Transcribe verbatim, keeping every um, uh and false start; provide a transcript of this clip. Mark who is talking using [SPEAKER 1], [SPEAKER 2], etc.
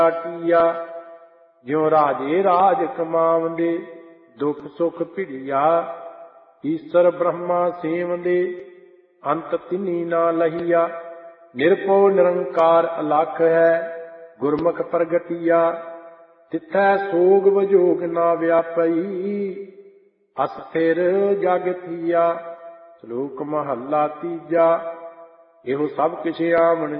[SPEAKER 1] ਕੀਆ। ਜਿਉ ਰਾਜੇ ਰਾਜ ਕਮਾਵੰਦੇ ਦੁਖ ਸੁਖ ਭਿੜਿਆ। ਈਸਰ ਬ੍ਰਹਮਾ ਸੇਵੰਦੇ ਅੰਤ ਤਿਨੀ ਨਾ ਲਹੀਆ। ਨਿਰਭਉ ਨਿਰੰਕਾਰ ਅਲਖ ਹੈ ਗੁਰਮੁਖ ਪ੍ਰਗਟਿਆ। ਤਿਥੈ ਸੋਗ ਵਿਜੋਗ ਨਾ ਵਿਆਪਈ ਅਸਥਿਰ ਜਗ ਥੀਆ। ਸ਼ਲੋਕ ਮਹੱਲਾ ਤੀਜਾ। ਇਹੋ ਸਭ ਕਿਛ ਆਵਣ